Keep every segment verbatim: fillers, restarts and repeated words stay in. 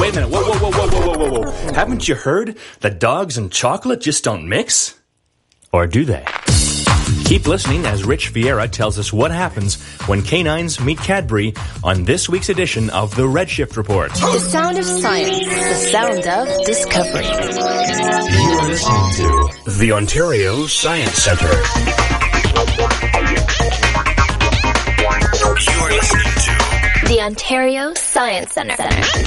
wait a minute. Whoa, whoa, whoa, whoa, whoa, whoa, whoa, whoa. Haven't you heard that dogs and chocolate just don't mix? Or do they? Keep listening as Rich Vieira tells us what happens when canines meet Cadbury on this week's edition of the Redshift Report. The sound of science, the sound of discovery. You are listening to the Ontario Science Centre. You are listening to the Ontario Science Centre.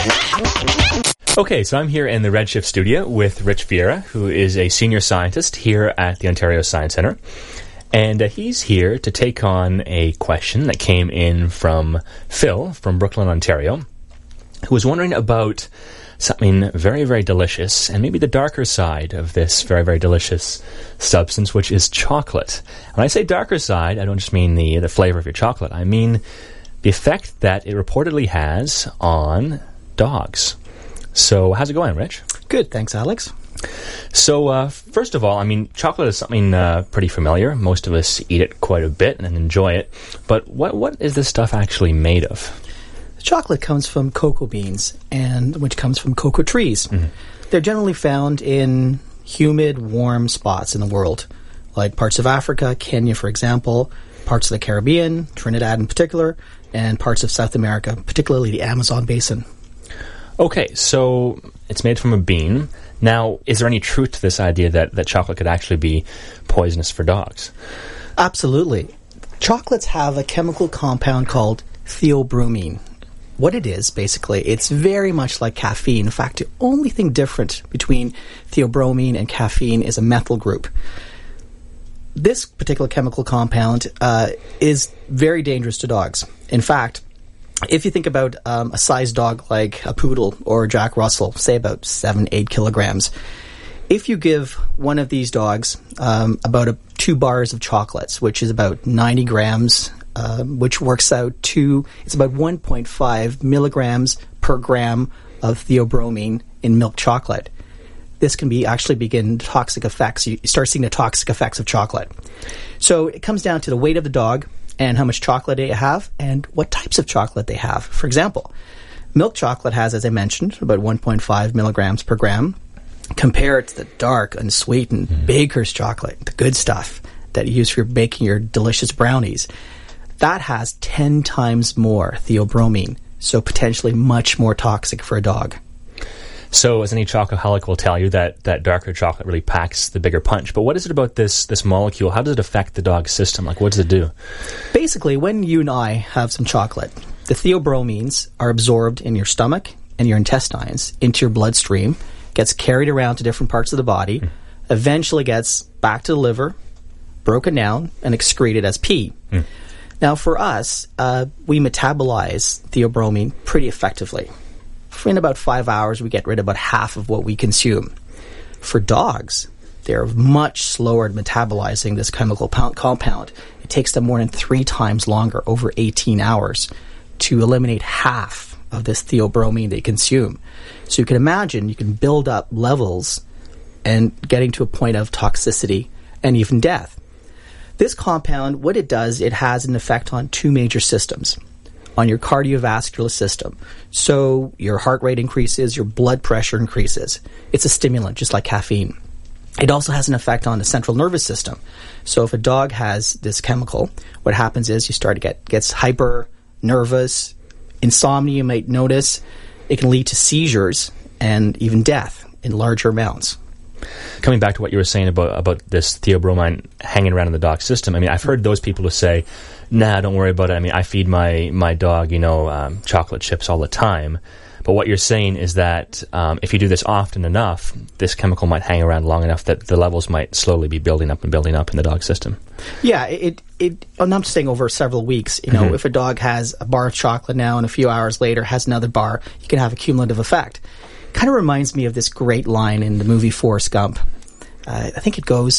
Okay, so I'm here in the Redshift studio with Rich Vieira, who is a senior scientist here at the Ontario Science Centre. And uh, he's here to take on a question that came in from Phil from Brooklyn, Ontario, who was wondering about something very, very delicious, and maybe the darker side of this very, very delicious substance, which is chocolate. When I say darker side, I don't just mean the, the flavor of your chocolate. I mean the effect that it reportedly has on dogs. So how's it going, Rich? Good, thanks, Alex. So, uh, first of all, I mean, chocolate is something uh, pretty familiar. Most of us eat it quite a bit and enjoy it. But what what is this stuff actually made of? Chocolate comes from cocoa beans, and which comes from cocoa trees. Mm-hmm. They're generally found in humid, warm spots in the world, like parts of Africa, Kenya, for example, parts of the Caribbean, Trinidad in particular, and parts of South America, particularly the Amazon basin. Okay, so it's made from a bean. Now, is there any truth to this idea that, that chocolate could actually be poisonous for dogs? Absolutely. Chocolates have a chemical compound called theobromine. What it is, basically, it's very much like caffeine. In fact, the only thing different between theobromine and caffeine is a methyl group. This particular chemical compound uh, is very dangerous to dogs. In fact, if you think about um, a size dog like a poodle or a Jack Russell, say about seven, eight kilograms, if you give one of these dogs um, about a, two bars of chocolates, which is about ninety grams, uh, which works out to, it's about one point five milligrams per gram of theobromine in milk chocolate. This can be actually begin toxic effects. You start seeing the toxic effects of chocolate. So it comes down to the weight of the dog, and how much chocolate they have, and what types of chocolate they have. For example, milk chocolate has, as I mentioned, about one point five milligrams per gram. Compare it to the dark, unsweetened mm. Baker's chocolate, the good stuff that you use for making your delicious brownies. That has ten times more theobromine, so potentially much more toxic for a dog. So, as any chocoholic will tell you, that, that darker chocolate really packs the bigger punch. But what is it about this this molecule? How does it affect the dog's system? Like, what does it do? Basically, when you and I have some chocolate, the theobromines are absorbed in your stomach and your intestines into your bloodstream, gets carried around to different parts of the body, mm. eventually gets back to the liver, broken down, and excreted as pee. Mm. Now, for us, uh, we metabolize theobromine pretty effectively. In about five hours, we get rid of about half of what we consume. For dogs, they're much slower at metabolizing this chemical po- compound. It takes them more than three times longer, over eighteen hours, to eliminate half of this theobromine they consume. So you can imagine you can build up levels and getting to a point of toxicity and even death. This compound, what it does, it has an effect on two major systems. On your cardiovascular system. So your heart rate increases, your blood pressure increases. It's a stimulant, just like caffeine. It also has an effect on the central nervous system. So if a dog has this chemical, what happens is you start to get gets hyper, nervous, insomnia you might notice. It can lead to seizures and even death in larger amounts. Coming back to what you were saying about, about this theobromine hanging around in the dog system, I mean, I've heard those people who say, nah, don't worry about it. I mean, I feed my, my dog, you know, um, chocolate chips all the time. But what you're saying is that um, if you do this often enough, this chemical might hang around long enough that the levels might slowly be building up and building up in the dog system. Yeah, it, it, and I'm saying over several weeks, you know, mm-hmm. if a dog has a bar of chocolate now and a few hours later has another bar, you can have a cumulative effect. Kind of reminds me of this great line in the movie Forrest Gump. Uh, I think it goes,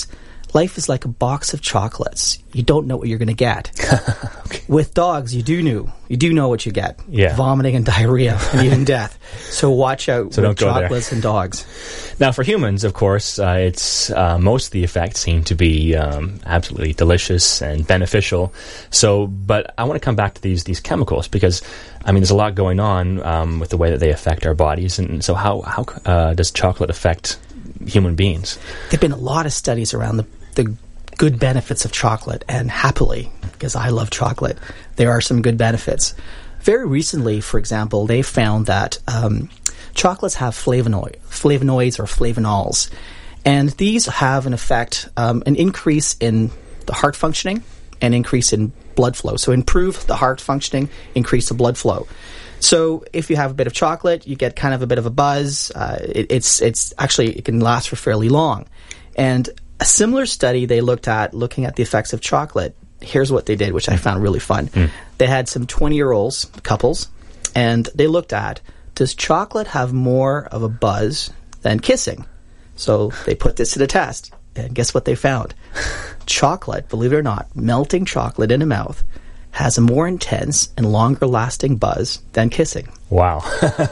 Life is like a box of chocolates. You don't know what you're going to get. Okay. With dogs, you do know. You do know what you get. Yeah. Vomiting and diarrhea and even death. So watch out so with don't go chocolates there. and dogs. Now, for humans, of course, uh, it's uh, most of the effects seem to be um, absolutely delicious and beneficial. So, but I want to come back to these these chemicals because, I mean, there's a lot going on um, with the way that they affect our bodies. And so how, how uh, does chocolate affect human beings? There have been a lot of studies around the, the good benefits of chocolate, and happily, because I love chocolate, there are some good benefits. Very recently, for example, they found that um, chocolates have flavonoid, flavonoids or flavonols, and these have an effect, um, an increase in the heart functioning and increase in blood flow. So improve the heart functioning, increase the blood flow. So if you have a bit of chocolate, you get kind of a bit of a buzz. Uh, it, it's it's actually, it can last for fairly long. And a similar study they looked at, looking at the effects of chocolate, here's what they did, which I found really fun. Mm. They had some twenty-year-olds, couples, and they looked at, does chocolate have more of a buzz than kissing? So they put this to the test, and guess what they found? Chocolate, believe it or not, melting chocolate in a mouth has a more intense and longer-lasting buzz than kissing. Wow.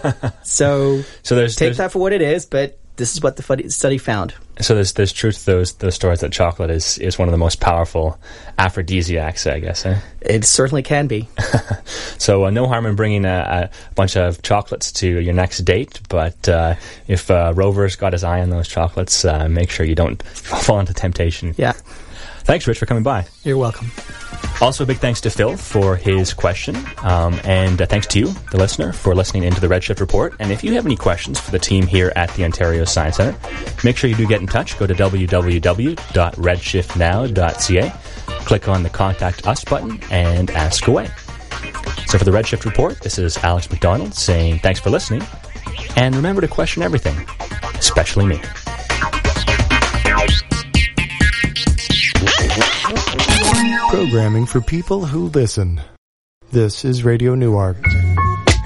so so there's, take there's, that for what it is, but this is what the study found. So there's there's truth to those those stories that chocolate is, is one of the most powerful aphrodisiacs, I guess. Eh? It certainly can be. So uh, no harm in bringing a, a bunch of chocolates to your next date, but uh, if uh, Rover's got his eye on those chocolates, uh, make sure you don't fall into temptation. Yeah. Thanks, Rich, for coming by. You're welcome. Also, a big thanks to Phil for his question, um, and uh, thanks to you, the listener, for listening into the Redshift Report. And if you have any questions for the team here at the Ontario Science Centre, make sure you do get in touch. Go to w w w dot redshift now dot c a, click on the Contact Us button, and ask away. So for the Redshift Report, this is Alex McDonald saying thanks for listening, and remember to question everything, especially me. Programming for people who listen. This is Radio Newark.